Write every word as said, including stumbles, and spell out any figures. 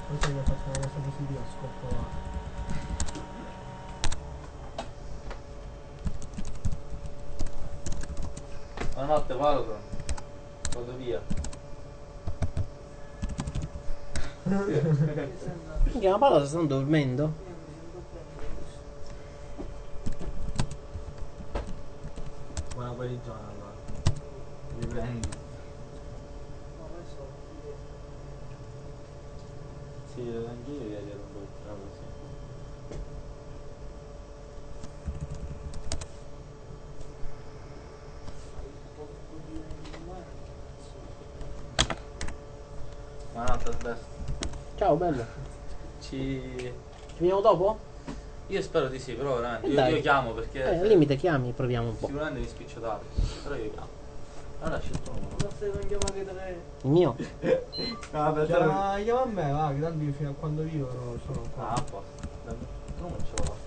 Poi se io faccio una cosa positiva scoppo là. Buonanotte Paolo. Vado via. Minchia, ma Paolo stanno dormendo? Buona guarigione allora. Riprendi. Sì, anch'io ieri ero un po' così. Buonanotte a destra. Ciao, bello. Ci... Ci vediamo dopo? Io spero di sì, però veramente. Eh, Io, dai. io chiamo perché. Eh, se- al limite chiami e proviamo un po'. Sicuramente mi spiccio tardi. Però io chiamo. Allora scelto uno. Ma se non chiamate tre. Il mio? Ah, per Chiama, chiama a me, va, che tanto io fino a quando vivo sono qua. Ah, a posto. Non ce l'ho.